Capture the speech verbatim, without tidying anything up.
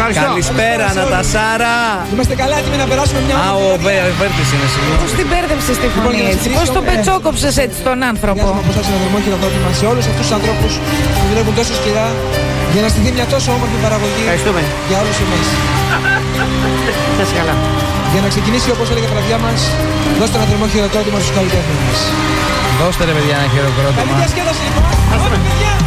Καλησπέρα, Νατασάρα. Είμαστε καλά, έτοιμοι να περάσουμε μια ώρα. Α, ο Βέρτης είναι σίγουρο. Πώς την μπέρδεψες τη φωνή έτσι, πώς το πετσόκοψες έτσι τον άνθρωπο. Μοιάζουμε από εσάς ένα θερμό χειροκρότημα σε όλους αυτούς τους ανθρώπους που δουλεύουν τόσο σκληρά για να στηθεί μια τόσο όμορφη παραγωγή. Ευχαριστούμε. Για όλους εμείς. Σας καλά. Για να ξεκινήσει όπως έλεγε η βραδιά μας, δώστε ένα θερμό χειροκρότημα στους καλλιτέχνες μας. Δώστε ρε παιδιά ένα χειροκρότημα. Καλή διασκέδαση λοιπόν.